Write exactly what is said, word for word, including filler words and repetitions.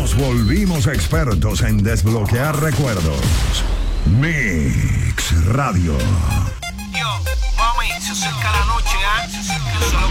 Nos volvimos expertos en desbloquear recuerdos. Mix Radio. Yo, mami, se acerca la noche, ¿ah? ¿eh?